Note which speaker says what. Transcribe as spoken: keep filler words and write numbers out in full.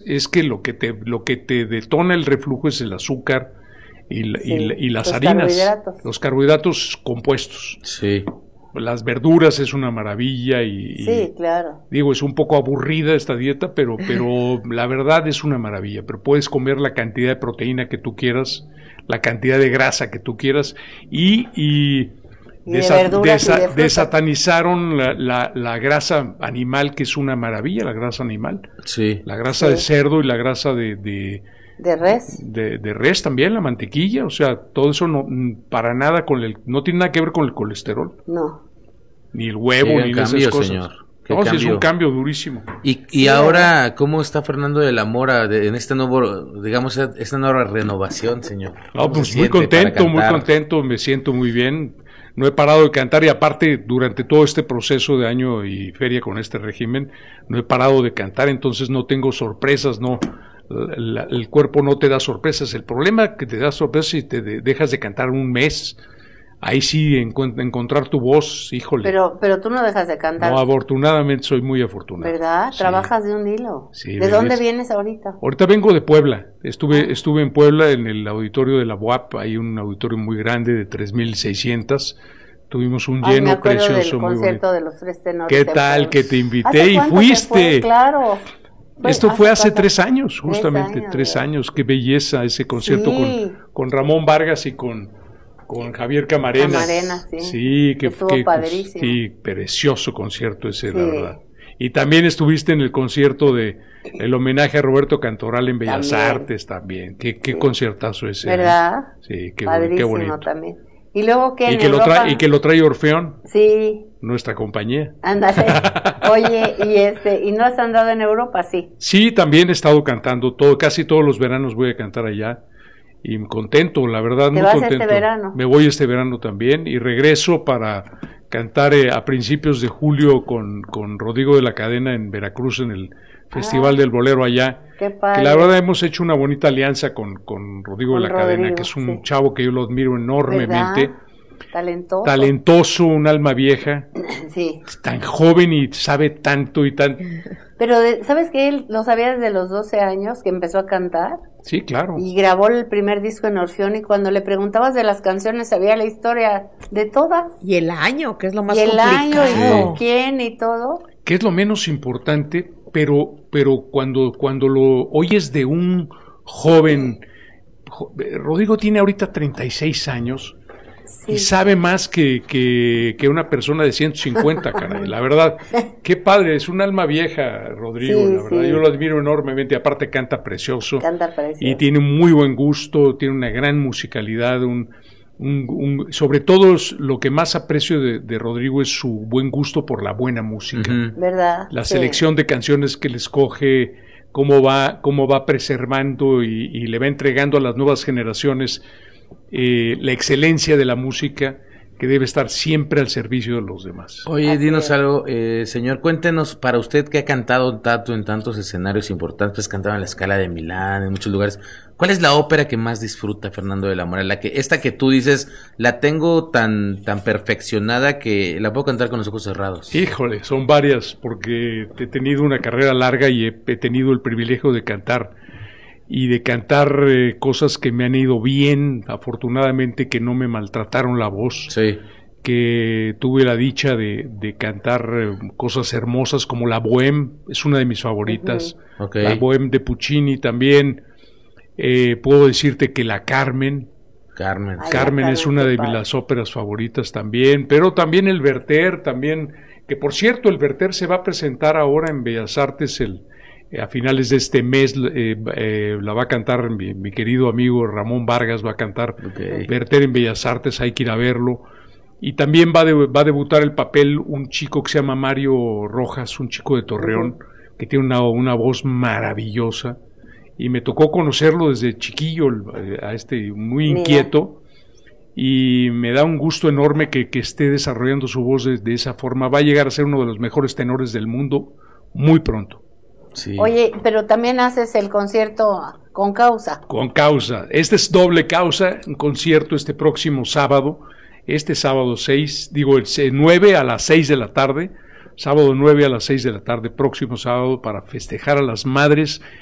Speaker 1: es, es que lo que te lo que te detona el reflujo es el azúcar y, la, sí, y, la, y las
Speaker 2: los
Speaker 1: harinas,
Speaker 2: carbohidratos.
Speaker 1: los carbohidratos compuestos.
Speaker 3: Sí.
Speaker 1: Las verduras es una maravilla y,
Speaker 2: sí,
Speaker 1: y
Speaker 2: claro.
Speaker 1: Digo, es un poco aburrida esta dieta, pero pero la verdad es una maravilla. Pero puedes comer la cantidad de proteína que tú quieras, la cantidad de grasa que tú quieras y, y,
Speaker 2: y
Speaker 1: desa,
Speaker 2: de verduras
Speaker 1: desa,
Speaker 2: y de
Speaker 1: desatanizaron la, la, la grasa animal, que es una maravilla, la grasa animal.
Speaker 3: Sí.
Speaker 1: La grasa
Speaker 2: sí.
Speaker 1: de cerdo y la grasa de... de
Speaker 2: De res.
Speaker 1: De, de res también, la mantequilla, o sea, todo eso no para nada con el, no tiene nada que ver con el colesterol.
Speaker 2: No.
Speaker 1: Ni el huevo,
Speaker 3: Qué
Speaker 1: ni
Speaker 3: cambio,
Speaker 1: esas cosas.
Speaker 3: Señor.
Speaker 1: No, sí, es un cambio durísimo.
Speaker 3: Y, y sí, ahora, ¿cómo está Fernando de la Mora de, en este nuevo, digamos, esta nueva renovación, señor?
Speaker 1: No, pues muy contento, muy contento, me siento muy bien. No he parado de cantar y aparte durante todo este proceso de año y feria con este régimen, no he parado de cantar, entonces no tengo sorpresas, no. La, el cuerpo no te da sorpresas. El problema es que te da sorpresas si te de, dejas de cantar un mes. Ahí sí, encu- encontrar tu voz, híjole.
Speaker 2: Pero pero tú no dejas de cantar.
Speaker 1: No, afortunadamente soy muy afortunado.
Speaker 2: ¿Verdad?
Speaker 1: Sí.
Speaker 2: Trabajas de un hilo.
Speaker 1: Sí,
Speaker 2: ¿De
Speaker 1: ¿ves?
Speaker 2: dónde vienes ahorita?
Speaker 1: Ahorita vengo de Puebla. Estuve estuve en Puebla en el auditorio de la U A P. Hay un auditorio muy grande de tres mil seiscientos. Tuvimos un
Speaker 2: Ay,
Speaker 1: lleno
Speaker 2: me acuerdo
Speaker 1: precioso,
Speaker 2: del
Speaker 1: muy
Speaker 2: concierto
Speaker 1: bonito.
Speaker 2: de los tres tenores.
Speaker 1: ¿Qué tal que te invité y
Speaker 2: cuánto
Speaker 1: fuiste?
Speaker 2: Fue? Claro.
Speaker 1: Esto
Speaker 2: ¿hace
Speaker 1: fue hace
Speaker 2: cuánto?
Speaker 1: tres años, justamente,
Speaker 2: Tres años,
Speaker 1: tres años. Qué belleza ese concierto
Speaker 2: sí.
Speaker 1: con, con Ramón Vargas y con, con Javier Camarena.
Speaker 2: Camarena, sí.
Speaker 1: Sí, que
Speaker 2: estuvo
Speaker 1: que,
Speaker 2: padrísimo.
Speaker 1: Sí, precioso concierto ese,
Speaker 2: sí.
Speaker 1: la verdad. Y también estuviste en el concierto de el homenaje a Roberto Cantoral en Bellas
Speaker 2: también.
Speaker 1: Artes también. Qué, qué
Speaker 2: sí.
Speaker 1: conciertazo ese.
Speaker 2: ¿Verdad?
Speaker 1: ¿Eh? Sí, qué,
Speaker 2: padrísimo
Speaker 1: qué bonito.
Speaker 2: También. Y luego que
Speaker 1: y
Speaker 2: en
Speaker 1: que
Speaker 2: Europa...
Speaker 1: lo trae y que lo trae Orfeón.
Speaker 2: Sí.
Speaker 1: Nuestra compañía.
Speaker 2: Ándale. Oye, y este, ¿y no has andado en Europa? Sí.
Speaker 1: Sí, también he estado cantando todo, casi todos los veranos voy a cantar allá y contento, la verdad,
Speaker 2: ¿Te
Speaker 1: muy
Speaker 2: vas
Speaker 1: contento.
Speaker 2: este verano?
Speaker 1: Me voy este verano también y regreso para cantar eh, a principios de julio con, con Rodrigo de la Cadena en Veracruz en el Festival ah, del Bolero allá.
Speaker 2: Qué padre.
Speaker 1: Que la verdad hemos hecho una bonita alianza con, con Rodrigo
Speaker 2: con
Speaker 1: de la
Speaker 2: Rodrigo,
Speaker 1: Cadena, que es un
Speaker 2: sí.
Speaker 1: chavo que yo lo admiro enormemente.
Speaker 2: ¿Verdad? Talentoso.
Speaker 1: Talentoso, un alma vieja.
Speaker 2: Sí.
Speaker 1: Tan joven y sabe tanto y tan...
Speaker 2: Pero, de, ¿sabes qué? Él lo sabía desde los doce años que empezó a cantar.
Speaker 1: Sí, claro.
Speaker 2: Y grabó el primer disco en Orfeón y cuando le preguntabas de las canciones sabía la historia de todas.
Speaker 4: Y el año, que es lo más
Speaker 2: y el
Speaker 4: complicado.
Speaker 2: año y con quién y todo.
Speaker 1: Que es lo menos importante, pero pero cuando cuando lo oyes de un joven... Jo, Rodrigo tiene ahorita treinta y seis años... Sí. Y sabe más que, que, que una persona de ciento cincuenta, caray. La verdad, qué padre, es un alma vieja, Rodrigo, sí, la verdad. Sí. Yo lo admiro enormemente, aparte canta precioso.
Speaker 2: Canta precioso.
Speaker 1: Y tiene muy buen gusto, tiene una gran musicalidad, un, un, un, sobre todo lo que más aprecio de, de Rodrigo es su buen gusto por la buena música.
Speaker 2: Uh-huh. ¿Verdad?
Speaker 1: La
Speaker 2: sí.
Speaker 1: selección de canciones que le escoge, cómo va, cómo va preservando y, y le va entregando a las nuevas generaciones Eh, la excelencia de la música que debe estar siempre al servicio de los demás.
Speaker 3: Oye,
Speaker 2: Así
Speaker 3: dinos
Speaker 2: es.
Speaker 3: algo, eh, señor, cuéntenos, para usted que ha cantado tanto en tantos escenarios importantes, cantado en la Scala de Milán, en muchos lugares, ¿cuál es la ópera que más disfruta Fernando de la Mora? La que, esta que tú dices, la tengo tan, tan perfeccionada que la puedo cantar con los ojos cerrados.
Speaker 1: Híjole, son varias, porque he tenido una carrera larga y he, he tenido el privilegio de cantar y de cantar eh, cosas que me han ido bien, afortunadamente que no me maltrataron la voz,
Speaker 3: sí.
Speaker 1: que tuve la dicha de, de cantar eh, cosas hermosas como la Bohème, es una de mis favoritas,
Speaker 3: uh-huh. okay.
Speaker 1: La Bohème de Puccini también, eh, puedo decirte que la Carmen,
Speaker 3: Carmen,
Speaker 1: Ay, Carmen es una de padre. las óperas favoritas también, pero también el Werther, también, que por cierto el Werther se va a presentar ahora en Bellas Artes el a finales de este mes, eh, eh, la va a cantar mi, mi querido amigo Ramón Vargas, va a cantar
Speaker 3: okay.
Speaker 1: Werther en Bellas Artes, hay que ir a verlo. Y también va, de, va a debutar el papel un chico que se llama Mario Rojas, un chico de Torreón, uh-huh. que tiene una, una voz maravillosa. Y me tocó conocerlo desde chiquillo, a este muy inquieto. Mira. Y me da un gusto enorme que, que esté desarrollando su voz de, de esa forma. Va a llegar a ser uno de los mejores tenores del mundo muy pronto.
Speaker 3: Sí.
Speaker 2: Oye, pero también haces el concierto con causa.
Speaker 1: Con causa. Este es doble causa, un concierto este próximo sábado, este sábado seis, digo el nueve a las seis de la tarde, sábado nueve a las seis de la tarde, próximo sábado, para festejar a las madres